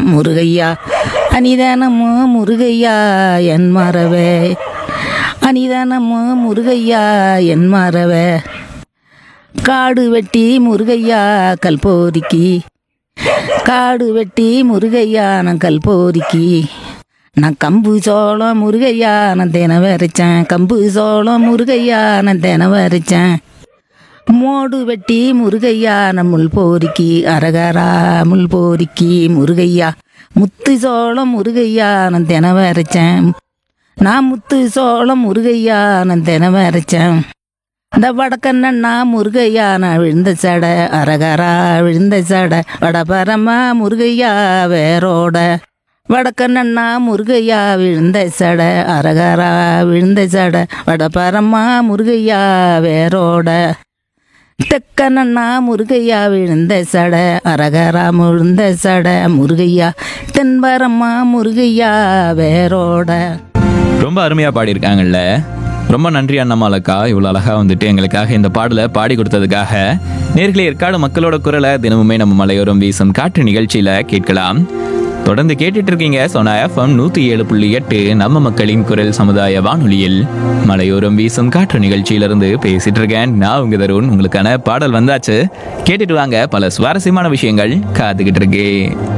முருகையா அனிதானமோ முருகையா என் மறவே அனிதானமோ முருகையா என் மறவே காடு வெட்டி முருகையா கல்போரிக்கு காடு வெட்டி முருகையா நான் கல்போரிக்கு நான் கம்பு சோளம் முருகையா நான் தினம் வரைச்சேன் கம்பு சோளம் முருகையா நான் தினம் வரைச்சேன் மோடு வெட்டி முருகையா நான் முள் போரிக்கி அரகரா முள் போரிக்கி முருகையா முத்து சோளம் முருகையா நான் தினம் வரைச்சேன் நான் முத்து சோளம் முருகையா நான் தினம் வரைச்சேன் இந்த வடக்கண்ணா முருகையா நான் விழுந்த சடை அரகரா விழுந்த சடை வடபரமா முருகையா வேரோட வடக்கண்ணா முருகையா விழுந்த சடை அரகரா விழுந்த சடை வடபரமா முருகையா வேரோட தெக்கண்ணா முருகையா விழுந்த சடை அரகரா விழுந்த சடை முருகையா தென்பரமா முருகையா வேரோட. ரொம்ப அருமையாக பாடியிருக்காங்கல்ல. ரொம்ப நன்றி அண்ணாமலக்கா, இவ்வளோ அழகாக வந்துட்டு எங்களுக்காக இந்த பாடலை பாடி கொடுத்ததுக்காக. நேர்களே, ஏற்காடு மக்களோட குரலை தினமுமே நம்ம மலையோரம் வீசும் காற்று நிகழ்ச்சியில் கேட்கலாம். தொடர்ந்து கேட்டுட்டு இருக்கீங்க சோனா FM 107.8 நம்ம மக்களின் குரல் சமுதாய வானொலியில் மலையோரம் வீசும் காற்று நிகழ்ச்சியிலிருந்து பேசிட்டு இருக்கேன். நான் உங்க தருண். உங்களுக்கான பாடல் வந்தாச்சு, கேட்டுட்டு வாங்க. பல சுவாரஸ்யமான விஷயங்கள் காத்துக்கிட்டு இருக்கு.